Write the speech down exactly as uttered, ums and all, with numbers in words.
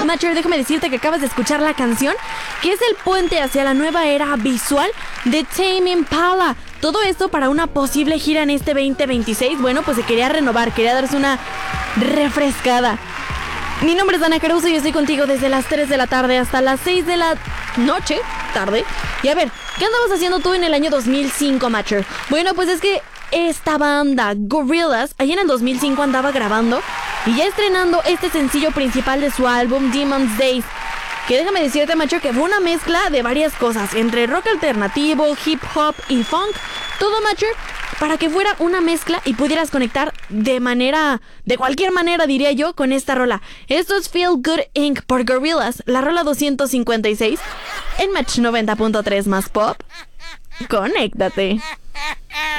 Matcher, déjame decirte que acabas de escuchar la canción, que es el puente hacia la nueva era visual de Tame Impala. Todo esto para una posible gira en este veinte veintiséis. Bueno, pues se quería renovar, quería darse una refrescada. Mi nombre es Dana Caruso y estoy contigo desde las tres de la tarde hasta las seis de la noche, tarde. Y a ver, ¿qué andabas haciendo tú en el año dos mil cinco, Matcher? Bueno, pues es que esta banda, Gorillaz, ahí en el dos mil cinco andaba grabando y ya estrenando este sencillo principal de su álbum Demon's Days, que déjame decirte, Matcher, que fue una mezcla de varias cosas, entre rock alternativo, hip hop y funk, todo, Matcher, para que fuera una mezcla y pudieras conectar de manera, de cualquier manera diría yo, con esta rola. Esto es Feel Good incorporated por Gorillaz, la rola doscientos cincuenta y seis, en Match noventa punto tres más pop. Conéctate.